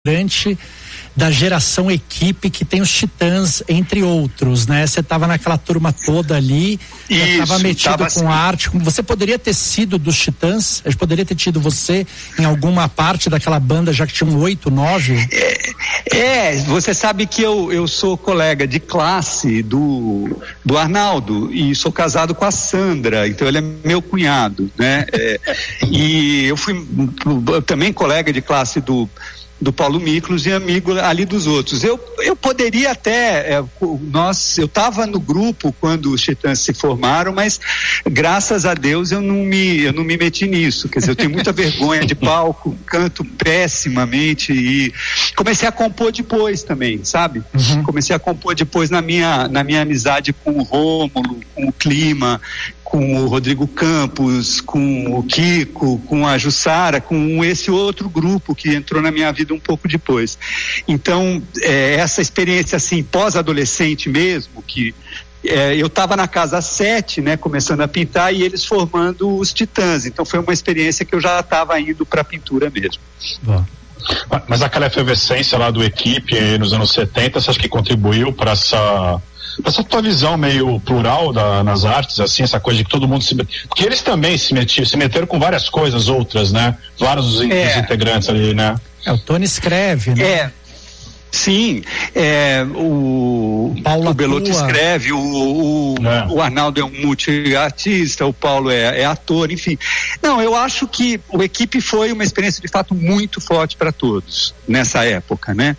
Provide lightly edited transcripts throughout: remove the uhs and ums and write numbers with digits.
da geração Equipe, que tem os Titãs, entre outros, né? Você estava naquela turma toda ali, estava metido com assim. Arte. Você poderia ter sido dos Titãs? A gente poderia ter tido você em alguma parte daquela banda, já que tinham 8, 9? Você sabe que eu sou colega de classe do Arnaldo e sou casado com a Sandra, então ele é meu cunhado, né? E eu fui também colega de classe do Paulo Miklos e amigo ali dos outros. Eu poderia até, eu estava no grupo quando os Titãs se formaram, mas graças a Deus eu não me meti nisso, quer dizer, eu tenho muita vergonha de palco, canto pessimamente e comecei a compor depois também, sabe? Comecei a compor depois na minha amizade com o Rômulo, com o Clima, com o Rodrigo Campos, com o Kiko, com a Jussara, com esse outro grupo que entrou na minha vida um pouco depois. Então, essa experiência assim, pós-adolescente mesmo, que eu estava na casa 7, né, começando a pintar, e eles formando os Titãs. Então foi uma experiência que eu já estava indo para a pintura mesmo. Bom. Mas aquela efervescência lá do Equipe nos anos 70, você acha que contribuiu para essa tua visão meio plural nas artes, assim, essa coisa de que todo mundo porque eles também se meteram com várias coisas outras, né? Vários dos integrantes ali, né? O Tony escreve, né? Sim, o Belotto escreve, o Arnaldo é um multiartista, o Paulo é ator, enfim. Não, eu acho que o Equipe foi uma experiência de fato muito forte para todos nessa época, né?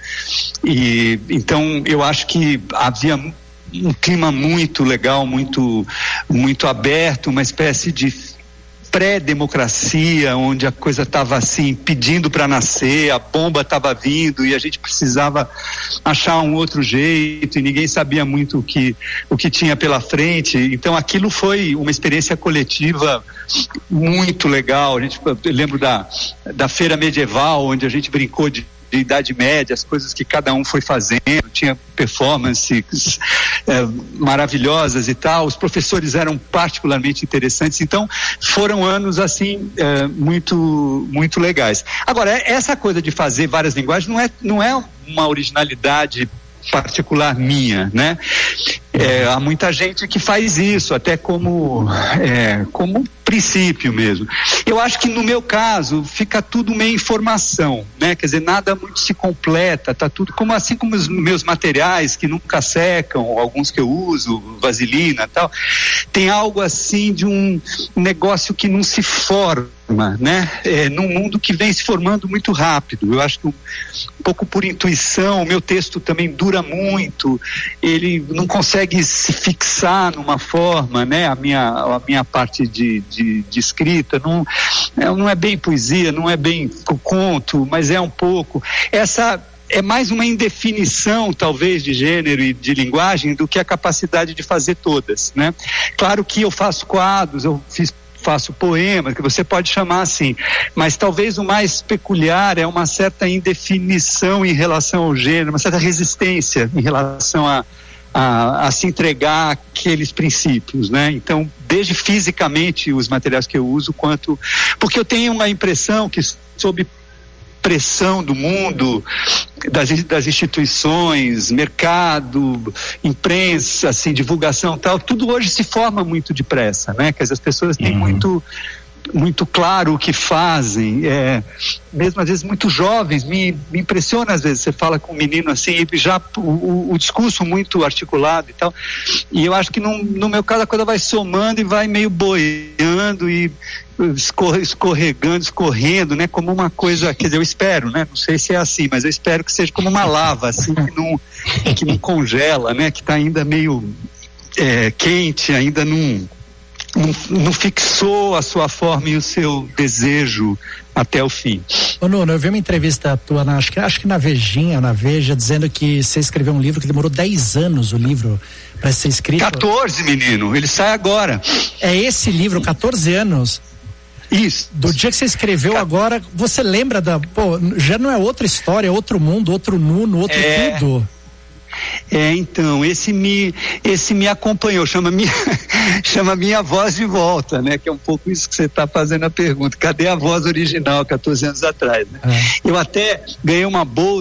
E então eu acho que havia um clima muito legal, muito aberto, uma espécie de pré-democracia, onde a coisa estava assim, pedindo para nascer, a bomba estava vindo e a gente precisava achar um outro jeito e ninguém sabia muito o que tinha pela frente. Então aquilo foi uma experiência coletiva muito legal. Eu lembro da feira medieval, onde a gente brincou de Idade Média, as coisas que cada um foi fazendo, tinha performances maravilhosas e tal, os professores eram particularmente interessantes, então foram anos assim muito, muito legais. Agora, essa coisa de fazer várias linguagens não é uma originalidade particular minha, né? Há muita gente que faz isso, até como princípio mesmo. Eu acho que no meu caso fica tudo meio informação, né? Quer dizer, nada muito se completa, tá tudo assim como os meus materiais que nunca secam, alguns que eu uso, vaselina e tal, tem algo assim de um negócio que não se forma, né? Num mundo que vem se formando muito rápido. Eu acho que um pouco por intuição, o meu texto também dura muito, ele não consegue se fixar numa forma, né? A minha parte de escrita não é bem poesia, não é bem conto, mas é um pouco. Essa é mais uma indefinição, talvez, de gênero e de linguagem do que a capacidade de fazer todas, né? Claro que eu faço quadros, faço poemas, que você pode chamar assim, mas talvez o mais peculiar é uma certa indefinição em relação ao gênero, uma certa resistência em relação a se entregar àqueles princípios, né? Então, desde fisicamente os materiais que eu uso, porque eu tenho uma impressão que sob pressão do mundo, das instituições, mercado, imprensa, assim, divulgação, tal, tudo hoje se forma muito depressa, né? Quer dizer, as pessoas têm muito claro o que fazem, mesmo às vezes muito jovens, me impressiona às vezes, você fala com um menino assim, já o discurso muito articulado e tal, e eu acho que no meu caso a coisa vai somando e vai meio boiando e escorrendo, né, como uma coisa, quer dizer, eu espero, né, não sei se é assim, mas eu espero que seja como uma lava, assim, que não congela, né, que está ainda meio quente, ainda não fixou a sua forma e o seu desejo até o fim. Ô Nuno, eu vi uma entrevista tua, acho que na Veja, dizendo que você escreveu um livro que demorou 10 anos, o livro, para ser escrito. 14, menino, ele sai agora. É esse livro, 14 anos? Isso. Do dia que você escreveu agora, você lembra já não é outra história, é outro mundo, outro Nuno, outro tudo? Então, esse me acompanhou, chama minha voz de volta, né? Que é um pouco isso que você está fazendo a pergunta. Cadê a voz original, 14 anos atrás, né? Eu até ganhei uma bolsa